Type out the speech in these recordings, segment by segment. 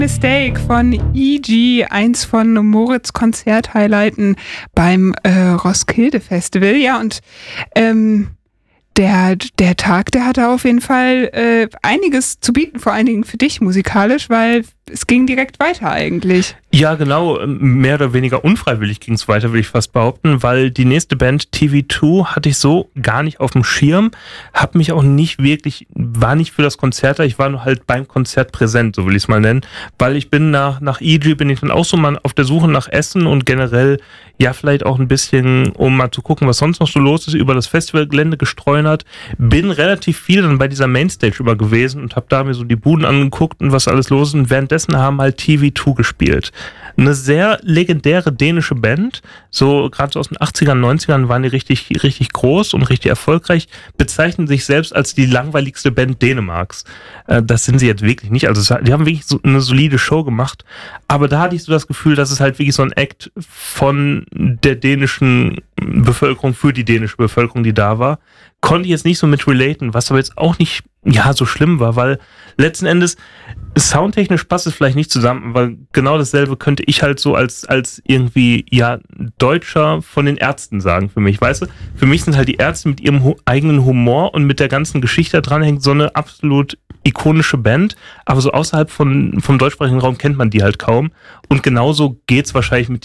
Mistake von E.G., eins von Moritz Konzerthighlighten beim Roskilde Festival. Ja, und der Tag, der hatte auf jeden Fall einiges zu bieten, vor allen Dingen für dich musikalisch, weil es ging direkt weiter eigentlich. Ja, genau. Mehr oder weniger unfreiwillig ging es weiter, würde ich fast behaupten, weil die nächste Band, TV2, hatte ich so gar nicht auf dem Schirm, habe mich auch nicht wirklich, war nicht für das Konzert da, ich war nur halt beim Konzert präsent, so will ich es mal nennen, weil ich bin nach E.G. bin ich dann auch so mal auf der Suche nach Essen und generell ja vielleicht auch ein bisschen, um mal zu gucken, was sonst noch so los ist, über das Festivalgelände gestreunert, bin relativ viel dann bei dieser Mainstage über gewesen und habe da mir so die Buden angeguckt und was alles los ist und währenddessen haben halt TV2 gespielt. Eine sehr legendäre dänische Band, so gerade so aus den 80ern, 90ern waren die richtig, richtig groß und richtig erfolgreich, bezeichnen sich selbst als die langweiligste Band Dänemarks. Das sind sie jetzt wirklich nicht, also die haben wirklich so eine solide Show gemacht, aber da hatte ich so das Gefühl, dass es halt wirklich so ein Act von der dänischen Bevölkerung für die dänische Bevölkerung, die da war, konnte ich jetzt nicht so mit relaten, was aber jetzt auch nicht so schlimm war, weil letzten Endes soundtechnisch passt es vielleicht nicht zusammen, aber genau dasselbe könnte ich halt so als irgendwie, Deutscher von den Ärzten sagen für mich, weißt du? Für mich sind halt die Ärzte mit ihrem eigenen Humor und mit der ganzen Geschichte da dran hängt so eine absolut ikonische Band, aber so außerhalb vom deutschsprachigen Raum kennt man die halt kaum und genauso geht's wahrscheinlich mit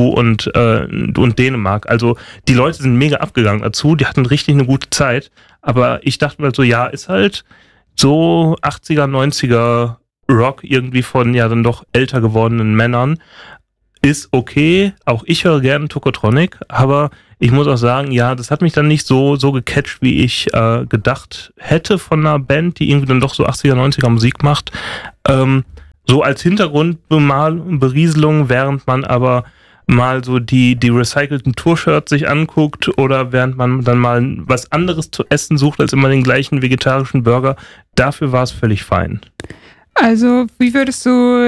TV2 und Dänemark. Also die Leute sind mega abgegangen dazu, die hatten richtig eine gute Zeit, aber ich dachte mir halt so, ist halt so 80er, 90er Rock irgendwie von dann doch älter gewordenen Männern. Ist okay, auch ich höre gerne Tokotronic, aber ich muss auch sagen, das hat mich dann nicht so gecatcht, wie ich gedacht hätte von einer Band, die irgendwie dann doch so 80er, 90er Musik macht. So als Hintergrundberieselung, während man aber mal so die recycelten Tour-Shirts sich anguckt oder während man dann mal was anderes zu essen sucht als immer den gleichen vegetarischen Burger. Dafür war es völlig fein. Also, wie würdest du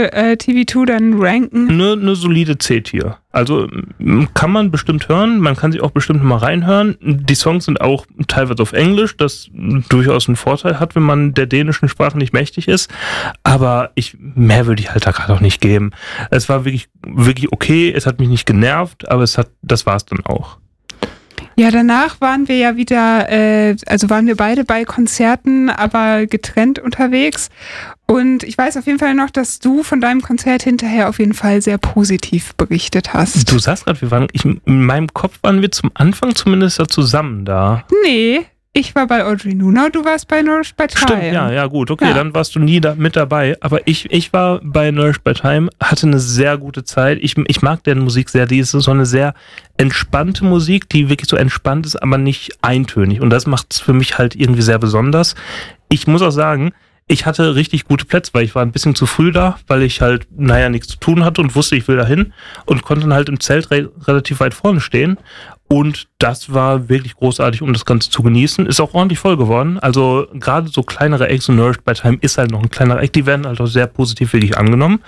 TV2 dann ranken? Eine solide C-Tier. Also, kann man bestimmt hören, man kann sich auch bestimmt mal reinhören. Die Songs sind auch teilweise auf Englisch, das durchaus einen Vorteil hat, wenn man der dänischen Sprache nicht mächtig ist. Aber mehr würde ich halt da gerade auch nicht geben. Es war wirklich, wirklich okay, es hat mich nicht genervt, aber das war es dann auch. Ja, danach waren wir ja wieder, waren wir beide bei Konzerten, aber getrennt unterwegs. Und ich weiß auf jeden Fall noch, dass du von deinem Konzert hinterher auf jeden Fall sehr positiv berichtet hast. Du sagst gerade, in meinem Kopf waren wir zum Anfang zumindest da zusammen da. Nee, ich war bei Audrey Nuna, du warst bei Nourish by Time. Stimmt, ja, gut, okay, dann warst du nie mit dabei. Aber ich war bei Nourish by Time, hatte eine sehr gute Zeit. Ich mag deren Musik sehr, die ist so eine sehr entspannte Musik, die wirklich so entspannt ist, aber nicht eintönig. Und das macht es für mich halt irgendwie sehr besonders. Ich muss auch sagen, ich hatte richtig gute Plätze, weil ich war ein bisschen zu früh da, weil ich halt, nichts zu tun hatte und wusste, ich will da hin und konnte dann halt im Zelt relativ weit vorne stehen. Und das war wirklich großartig, um das Ganze zu genießen. Ist auch ordentlich voll geworden. Also gerade so kleinere Acts und Nourish by Time ist halt noch ein kleinerer Act. Die werden halt auch sehr positiv wirklich angenommen.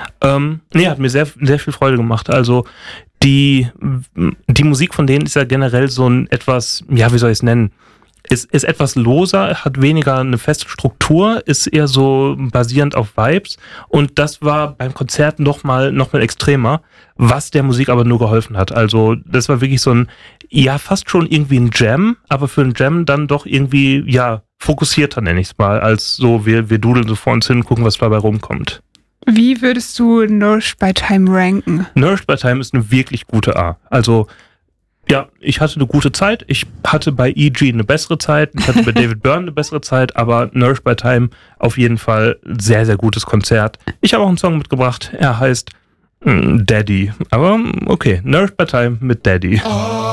Hat mir sehr, sehr viel Freude gemacht. Also die Musik von denen ist ja generell so ein etwas, wie soll ich es nennen? Ist etwas loser, hat weniger eine feste Struktur, ist eher so basierend auf Vibes und das war beim Konzert noch mal extremer, was der Musik aber nur geholfen hat. Also das war wirklich so ein, fast schon irgendwie ein Jam, aber für einen Jam dann doch irgendwie, fokussierter nenne ich es mal, als so wir dudeln so vor uns hin, gucken, was dabei rumkommt. Wie würdest du Nourish by Time ranken? Nourish by Time ist eine wirklich gute A. Also ich hatte eine gute Zeit. Ich hatte bei E.G. eine bessere Zeit. Ich hatte bei David Byrne eine bessere Zeit. Aber Nourish by Time auf jeden Fall sehr, sehr gutes Konzert. Ich habe auch einen Song mitgebracht. Er heißt Daddy. Aber okay, Nourish by Time mit Daddy.